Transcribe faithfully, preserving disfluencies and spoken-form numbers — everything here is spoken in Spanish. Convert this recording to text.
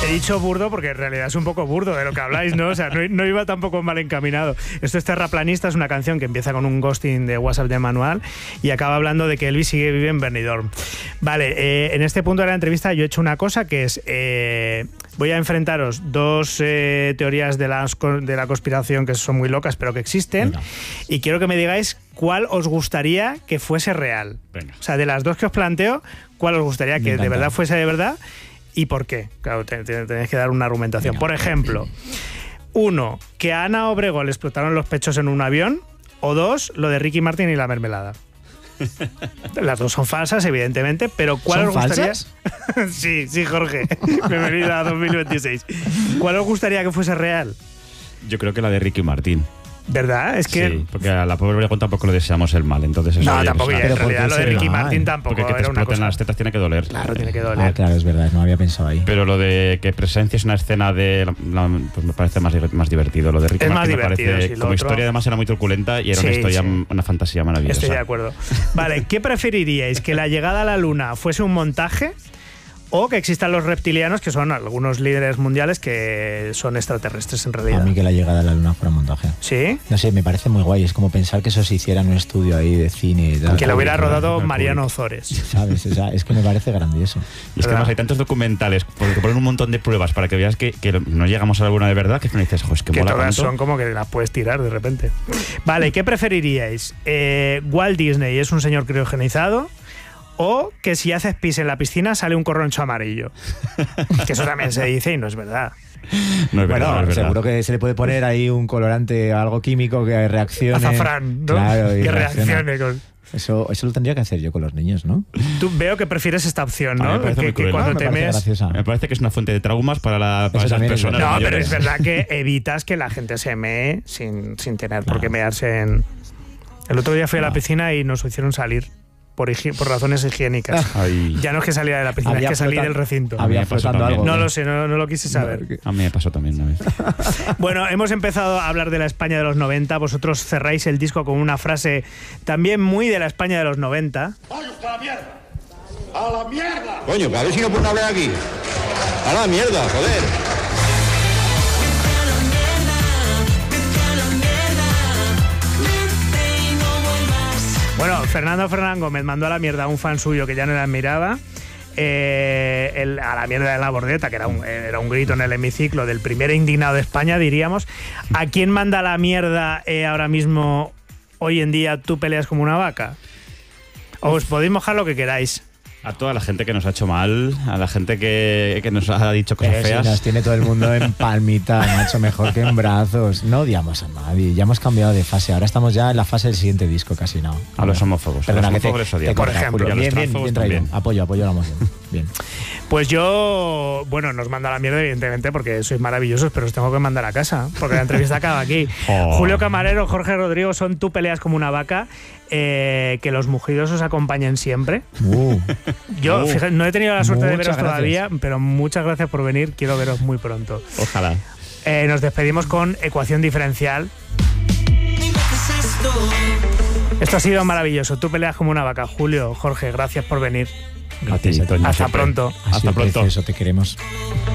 He dicho burdo porque en realidad es un poco burdo de lo que habláis, ¿no? O sea, no, no iba tampoco mal encaminado. Esto es Terraplanista, es una canción que empieza con un ghosting de WhatsApp de manual y acaba hablando de que Elvis sigue vive en Benidorm. Vale, eh, en este punto de la entrevista yo he hecho una cosa que es... Eh, voy a enfrentaros dos eh, teorías de, las, de la conspiración que son muy locas, pero que existen. Venga. Y quiero que me digáis cuál os gustaría que fuese real. Venga. O sea, de las dos que os planteo, ¿cuál os gustaría que de verdad fuese de verdad? ¿Y por qué? Claro, te, te, tenéis que dar una argumentación. Venga. Por ejemplo, uno, que a Ana Obregón le explotaron los pechos en un avión, o dos, lo de Ricky Martin y la mermelada. Las dos son falsas, evidentemente, pero ¿cuál os gustaría? sí, sí, Jorge. Bienvenido a dos mil veintiséis. ¿Cuál os gustaría que fuese real? Yo creo que la de Ricky Martin. ¿Verdad? Es que... Sí, porque a la pobre Obregón tampoco le deseamos el mal, entonces... Eso no, tampoco, ya, en realidad lo de Ricky Martin tampoco porque que te era una exploten cosa... las tetas tiene que doler. Claro, tiene que doler. Ah, claro, es verdad, no había pensado ahí. Pero lo de que presencias una escena de... La, la, pues me parece más, más divertido. Lo de Ricky es Martin más divertido, me parece... Sí, como otro... historia además era muy truculenta y era sí, una historia, sí. una fantasía maravillosa. Estoy de acuerdo. Vale, ¿qué preferiríais? ¿Que la llegada a la Luna fuese un montaje? O que existan los reptilianos, que son algunos líderes mundiales que son extraterrestres en realidad. A mí que la llegada a la Luna fuera montaje. ¿Sí? No sé, me parece muy guay. Es como pensar que eso se hiciera en un estudio ahí de cine y tal. Que lo hubiera rodado Mariano Ozores. ¿Sabes? O sea, es que me parece grandioso. Y es que además hay tantos documentales, porque ponen un montón de pruebas para que veas que, que no llegamos a la Luna de verdad, que me dices, jo, es que, que mola todas tanto. Son como que las puedes tirar de repente. Vale, ¿qué preferiríais? Eh, ¿Walt Disney es un señor criogenizado? O que si haces pis en la piscina sale un corroncho amarillo. Que eso también se dice y no es verdad. No es verdad, bueno, no es verdad. Seguro que se le puede poner ahí un colorante, algo químico que reaccione. Azafrán, ¿no? Claro, que reaccione. reaccione con... Eso, eso lo tendría que hacer yo con los niños, ¿no? Tú veo que prefieres esta opción, ¿no? Me parece, que, muy que cuando no, te me, parece mes... me parece que es una fuente de traumas para, la, para esas personas. No, mayores. pero es verdad que evitas que la gente se mee sin, sin tener por qué mearse en... El otro día fui a la piscina y nos hicieron salir. Por, por razones higiénicas. Ay. Ya no es que saliera de la piscina, había es que salí flotando, del recinto. Había flotando algo. No lo sé, no, no lo quise saber. A mí me pasó también una vez. Bueno, hemos empezado a hablar de la España de los noventa. Vosotros cerráis el disco con una frase también muy de la España de los noventa. ¡Vaya usted a la mierda! ¡A la mierda! Coño, que a ver si no pueden hablar aquí. ¡A la mierda, joder! Bueno, Fernando Fernán Gómez mandó a la mierda a un fan suyo que ya no le admiraba. Eh, el, a la mierda de la bordeta, que era un, era un grito en el hemiciclo del primer indignado de España, diríamos. ¿A quién manda la mierda eh, ahora mismo, hoy en día, tú peleas como una vaca? Os podéis mojar lo que queráis. A toda la gente que nos ha hecho mal, a la gente que, que nos ha dicho cosas Pero feas. Si nos tiene todo el mundo en palmita, macho, mejor que en brazos. No odiamos a nadie, ya hemos cambiado de fase. Ahora estamos ya en la fase del siguiente disco, casi no. A los homófobos. Perdona, a los que homófobos te, les odiamos. Por ejemplo. Y a los bien, bien, transfobos bien traído. también. Apoyo, apoyo la moción. Bien. Pues yo, bueno, nos manda la mierda, evidentemente, porque sois maravillosos, pero os tengo que mandar a casa, porque la entrevista acaba aquí. Oh. Julio Camarero, Jorge Rodrigo, son tú peleas como una vaca. Eh, que los mugidos os acompañen siempre. Uh. Yo, uh. fíjate, no he tenido la suerte de veros Muchas todavía, gracias. pero muchas gracias por venir. Quiero veros muy pronto. Ojalá. Eh, nos despedimos con Ecuación Diferencial. Esto ha sido maravilloso. Tú peleas como una vaca. Julio, Jorge, gracias por venir. A ti, Toño, Hasta siempre. pronto. Ha sido Hasta pronto. precioso, te queremos.